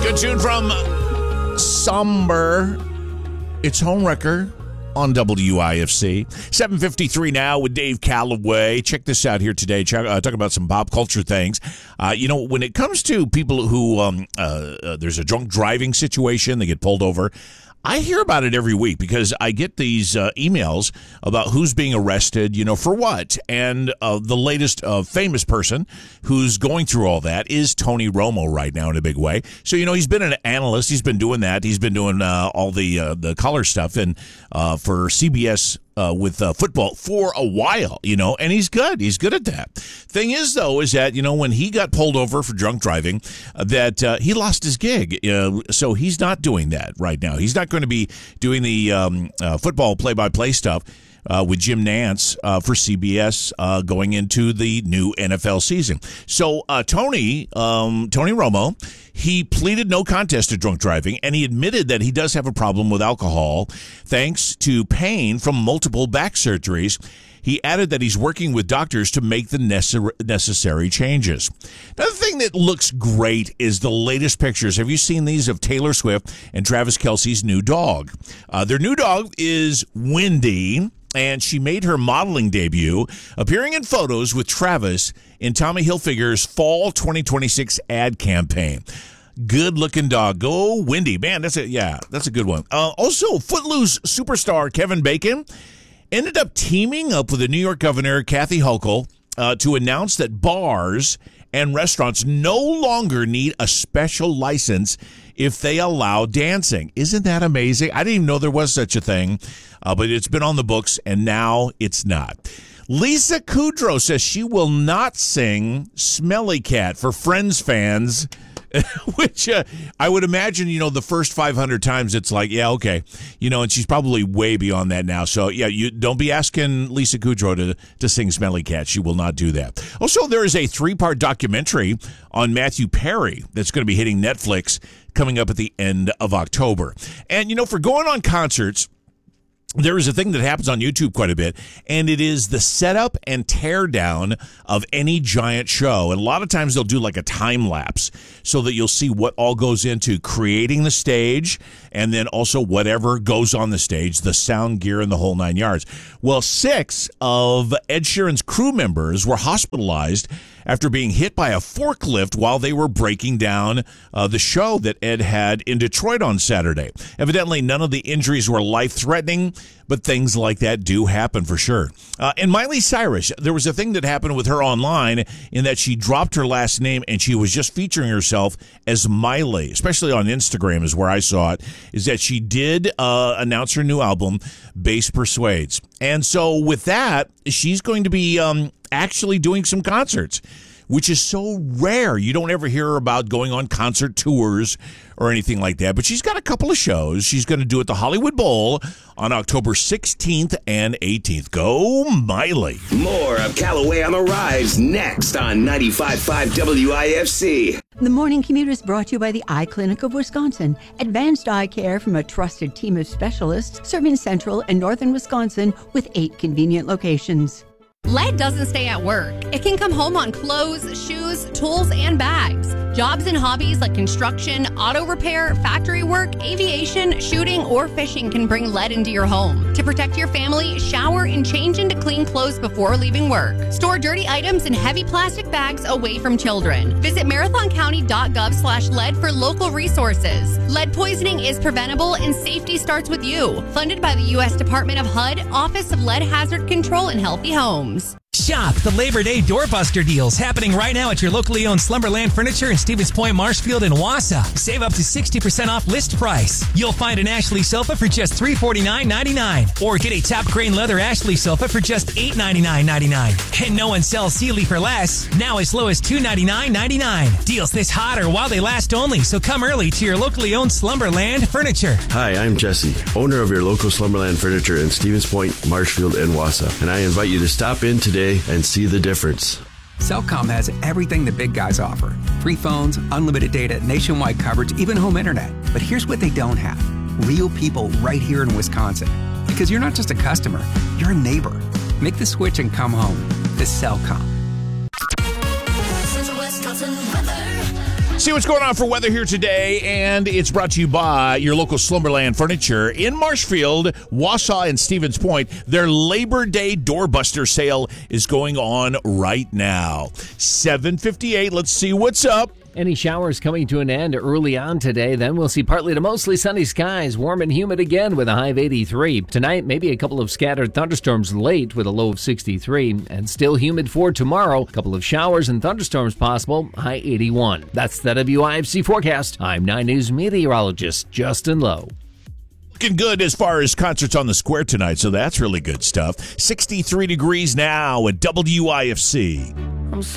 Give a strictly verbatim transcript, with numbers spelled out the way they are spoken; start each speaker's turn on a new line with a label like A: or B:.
A: Good tune from Somber. It's Homewrecker on W I F C. seven fifty-three now with Dave Calloway. Check this out here today. Check, uh, talk about some pop culture things. Uh, you know, when it comes to people who, um, uh, uh, there's a drunk driving situation, they get pulled over. I hear about it every week because I get these uh, emails about who's being arrested, you know, for what. And uh, the latest uh, famous person who's going through all that is Tony Romo right now in a big way. So, you know, he's been an analyst. He's been doing that. He's been doing uh, all the uh, the color stuff and uh, for C B S Uh, with uh, football for a while, you know, and he's good. He's good at that. Thing is, though, is that, you know, when he got pulled over for drunk driving, uh, that uh, he lost his gig. Uh, so he's not doing that right now. He's not going to be doing the um, uh, football play-by-play stuff Uh, with Jim Nantz uh, for C B S uh, going into the new N F L season. So uh, Tony, um, Tony Romo, he pleaded no contest to drunk driving, and he admitted that he does have a problem with alcohol thanks to pain from multiple back surgeries. He added that he's working with doctors to make the necessary necessary changes. Another thing that looks great is the latest pictures. Have you seen these of Taylor Swift and Travis Kelce's new dog? Uh, their new dog is Wendy, and she made her modeling debut, appearing in photos with Travis in Tommy Hilfiger's Fall twenty twenty-six ad campaign. Good-looking dog. Go Wendy. Man, that's a, yeah, that's a good one. Uh, also, Footloose superstar Kevin Bacon ended up teaming up with the New York governor, Kathy Hochul, uh, to announce that bars and restaurants no longer need a special license if they allow dancing. Isn't that amazing? I didn't even know there was such a thing, uh, but it's been on the books, and now it's not. Lisa Kudrow says she will not sing Smelly Cat for Friends fans, which uh, I would imagine, you know, the first five hundred times it's like, yeah, okay. You know, and she's probably way beyond that now. So, yeah, you don't be asking Lisa Kudrow to, to sing Smelly Cat. She will not do that. Also, there is a three-part documentary on Matthew Perry that's going to be hitting Netflix coming up at the end of October. And, you know, for going on concerts, there is a thing that happens on YouTube quite a bit, and it is the setup and tear down of any giant show. And a lot of times they'll do like a time lapse so that you'll see what all goes into creating the stage and then also whatever goes on the stage, the sound gear and the whole nine yards. Well, six of Ed Sheeran's crew members were hospitalized after being hit by a forklift while they were breaking down uh, the show that Ed had in Detroit on Saturday. Evidently, none of the injuries were life-threatening, but things like that do happen for sure. Uh, and Miley Cyrus, there was a thing that happened with her online in that she dropped her last name and she was just featuring herself as Miley, especially on Instagram is where I saw it, is that she did uh, announce her new album, Bass Persuades. And so with that, she's going to be um, actually doing some concerts, which is so rare. You don't ever hear about going on concert tours or anything like that. But she's got a couple of shows. She's going to do at the Hollywood Bowl on October sixteenth and eighteenth. Go Miley.
B: More of Calloway on the Rise next on ninety-five point five W I F C.
C: The Morning Commute is brought to you by the Eye Clinic of Wisconsin. Advanced eye care from a trusted team of specialists serving central and northern Wisconsin with eight convenient locations.
D: Lead doesn't stay at work. It can come home on clothes, shoes, tools, and bags. Jobs and hobbies like construction, auto repair, factory work, aviation, shooting, or fishing can bring lead into your home. To protect your family, shower and change into clean clothes before leaving work. Store dirty items in heavy plastic bags away from children. Visit marathoncounty.gov slash lead for local resources. Lead poisoning is preventable and safety starts with you. Funded by the U S Department of H U D, Office of Lead Hazard Control and Healthy Homes.
E: Shop the Labor Day doorbuster deals happening right now at your locally owned Slumberland Furniture in Stevens Point, Marshfield, and Wausau. Save up to sixty percent off list price. You'll find an Ashley sofa for just three hundred forty-nine ninety-nine, or get a top grain leather Ashley sofa for just eight hundred ninety-nine ninety-nine. And no one sells Sealy for less, now as low as two hundred ninety-nine ninety-nine. Deals this hot or while they last only, so come early to your locally owned Slumberland Furniture.
F: Hi, I'm Jesse, owner of your local Slumberland Furniture in Stevens Point, Marshfield, and Wausau, and I invite you to stop in today and see the difference.
G: Cellcom has everything the big guys offer. Free phones, unlimited data, nationwide coverage, even home internet. But here's what they don't have. Real people right here in Wisconsin. Because you're not just a customer, you're a neighbor. Make the switch and come home to Cellcom.
A: See what's going on for weather here today, and it's brought to you by your local Slumberland Furniture in Marshfield, Wausau, and Stevens Point. Their Labor Day doorbuster sale is going on right now. seven fifty-eight, let's see what's up.
H: Any showers coming to an end early on today. Then we'll see partly to mostly sunny skies, warm and humid again with a high of eighty-three. Tonight, maybe a couple of scattered thunderstorms late with a low of sixty-three. And still humid for tomorrow. A couple of showers and thunderstorms possible, high eighty-one. That's the W I F C forecast. I'm nine News meteorologist Justin Lowe.
A: Looking good as far as concerts on the square tonight, so that's really good stuff. sixty-three degrees now at W I F C.